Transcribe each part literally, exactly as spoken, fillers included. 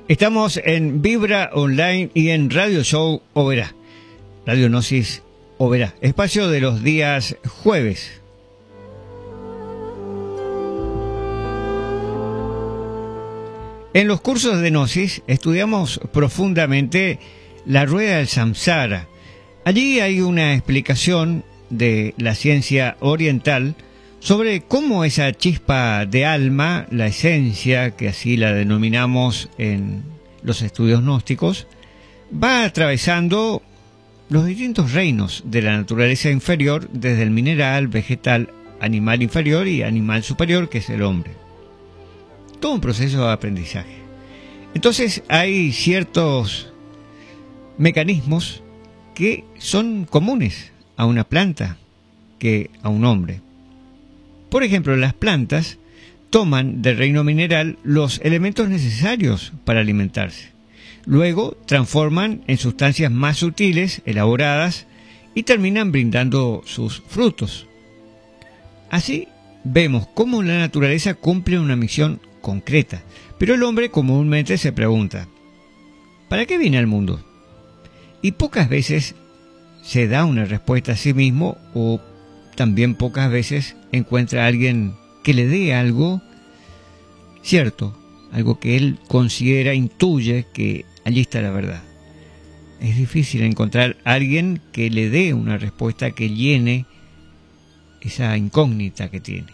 Estamos en Vibra Online y en Radio Show Oberá, Radio Gnosis Oberá, espacio de los días jueves. En los cursos de Gnosis estudiamos profundamente la rueda del samsara. Allí hay una explicación de la ciencia oriental sobre cómo esa chispa de alma, la esencia, que así la denominamos en los estudios gnósticos, va atravesando los distintos reinos de la naturaleza inferior, desde el mineral, vegetal, animal inferior y animal superior, que es el hombre. Todo un proceso de aprendizaje. Entonces hay ciertos mecanismos que son comunes a una planta que a un hombre. Por ejemplo, las plantas toman del reino mineral los elementos necesarios para alimentarse. Luego transforman en sustancias más sutiles, elaboradas, y terminan brindando sus frutos. Así vemos cómo la naturaleza cumple una misión concreta, pero el hombre comúnmente se pregunta, ¿para qué viene al mundo? Y pocas veces se da una respuesta a sí mismo, o también pocas veces encuentra a alguien que le dé algo cierto, algo que él considera, intuye que allí está la verdad. Es difícil encontrar a alguien que le dé una respuesta que llene esa incógnita que tiene.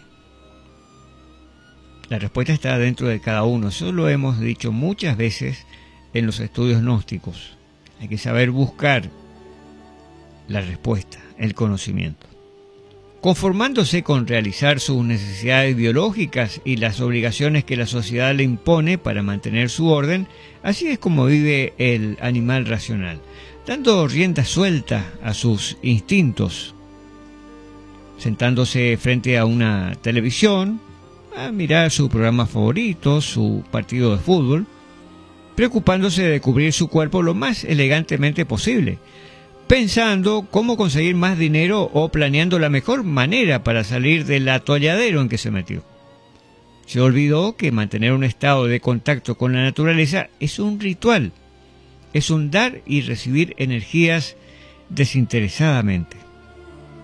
La respuesta está dentro de cada uno. Eso lo hemos dicho muchas veces en los estudios gnósticos. Hay que saber buscar la respuesta, el conocimiento. Conformándose con realizar sus necesidades biológicas y las obligaciones que la sociedad le impone para mantener su orden, así es como vive el animal racional, dando rienda suelta a sus instintos, sentándose frente a una televisión, a mirar su programa favorito, su partido de fútbol, preocupándose de cubrir su cuerpo lo más elegantemente posible, pensando cómo conseguir más dinero o planeando la mejor manera para salir del atolladero en que se metió. Se olvidó que mantener un estado de contacto con la naturaleza es un ritual, es un dar y recibir energías desinteresadamente.